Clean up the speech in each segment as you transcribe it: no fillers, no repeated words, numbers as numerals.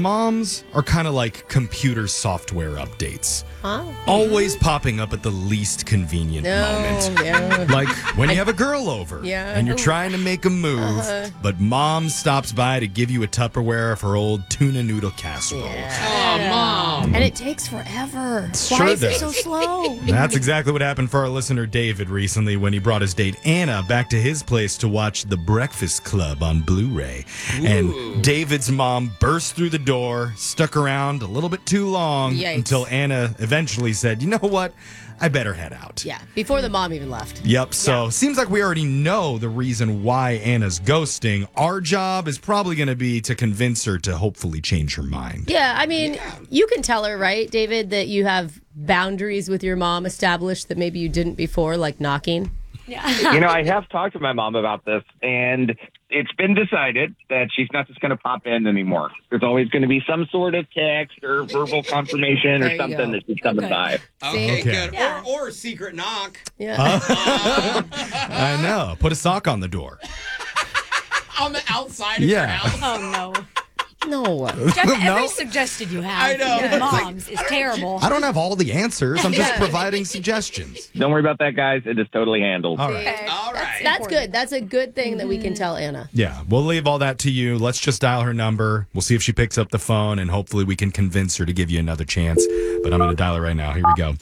moms are kind of like computer software updates. Huh? Always popping up at the least convenient moment. Yeah. Like when you have a girl over and you're trying to make a move, but mom stops by to give you a Tupperware of her old tuna noodle casserole. Oh, Mom. And it takes forever. Sure Why is it does. so slow? That's exactly what happened for our listener David recently when he brought his date Anna back to his place to watch The Breakfast Club on Blu-ray. And David's mom burst through the door, stuck around a little bit too long until Anna eventually said, you know what? I better head out. Yeah, before the mom even left. Yep, so seems like we already know the reason why Anna's ghosting. Our job is probably going to be to convince her to hopefully change her mind. Yeah, I mean, you can tell her, right, David, that you have boundaries with your mom established that maybe you didn't before, like knocking. Yeah. I have talked to my mom about this, and it's been decided that she's not just going to pop in anymore. There's always going to be some sort of text or verbal confirmation or something that she's coming by. Okay, good. Yeah. Or a secret knock. Yeah. I know. Put a sock on the door. On the outside of your house. Oh, no. No. Jeff, No. every suggestion you have I know. with moms is terrible. I don't have all the answers. I'm just providing suggestions. Don't worry about that, guys. It is totally handled. All right. Okay. All right. That's good. That's a good thing that we can tell Anna. Yeah, we'll leave all that to you. Let's just dial her number. We'll see if she picks up the phone, and hopefully we can convince her to give you another chance. But I'm going to dial her right now. Here we go.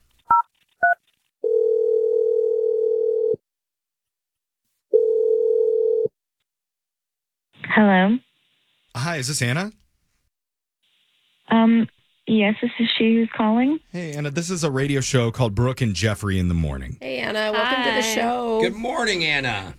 Hello. Hi, is this Anna? Yes, this is she who's calling. Hey, Anna, this is a radio show called Brooke and Jeffrey in the Morning. Hey, Anna. Welcome to the Hi. show. Good morning, Anna.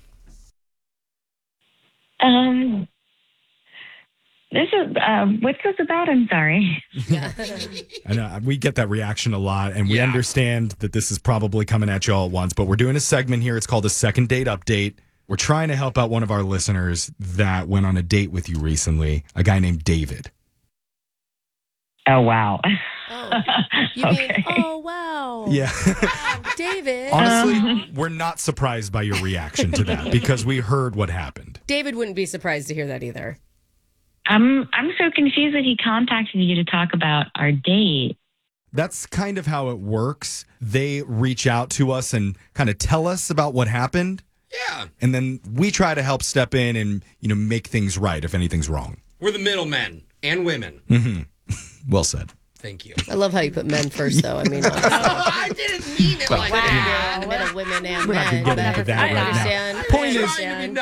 This is what's this about? I'm sorry. I know we get that reaction a lot, and we understand that this is probably coming at you all at once, but we're doing a segment here. It's called a Second Date Update. We're trying to help out one of our listeners that went on a date with you recently, a guy named David. Oh wow. Oh, you mean, oh, wow. Yeah. David. Honestly, we're not surprised by your reaction to that because we heard what happened. David wouldn't be surprised to hear that either. I'm so confused that he contacted you to talk about our date. That's kind of how it works. They reach out to us and kind of tell us about what happened. Yeah. And then we try to help step in and, make things right if anything's wrong. We're the middlemen and women. Well said. Thank you. I love how you put men first, though. I mean, honestly. I didn't mean it like that. Men and women and We're not men. going to get into that I right understand. now. Point is, understand.